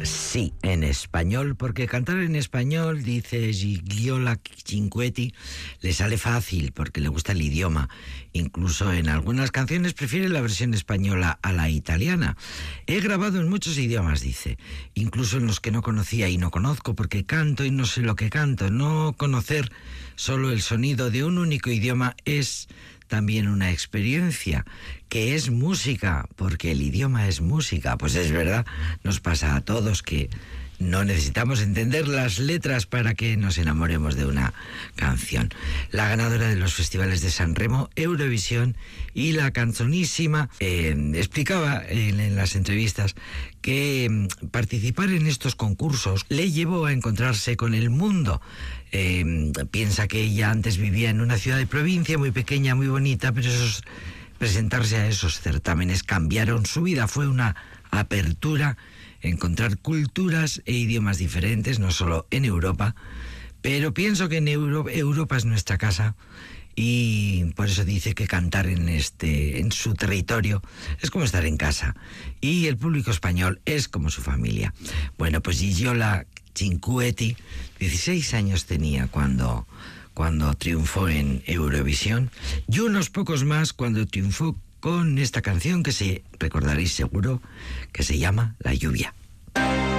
Sí, en español, porque cantar en español, dice Gigliola Cinquetti, le sale fácil porque le gusta el idioma. Incluso en algunas canciones prefiere la versión española a la italiana. He grabado en muchos idiomas, dice, incluso en los que no conocía y no conozco porque canto y no sé lo que canto. No conocer solo el sonido de un único idioma es también una experiencia, que es música, porque el idioma es música. Pues es verdad, nos pasa a todos que no necesitamos entender las letras para que nos enamoremos de una canción. La ganadora de los festivales de San Remo, Eurovisión y la canzonísima explicaba en las entrevistas que participar en estos concursos le llevó a encontrarse con el mundo. Piensa que ella antes vivía en una ciudad de provincia muy pequeña, muy bonita, pero presentarse a esos certámenes cambiaron su vida. Fue una apertura, encontrar culturas e idiomas diferentes, no solo en Europa, pero pienso que en Europa es nuestra casa y por eso dice que cantar en su territorio es como estar en casa y el público español es como su familia. Bueno, pues Gigliola Cinquetti, 16 años tenía cuando triunfó en Eurovisión y unos pocos más cuando triunfó con esta canción que recordaréis seguro, que se llama La lluvia.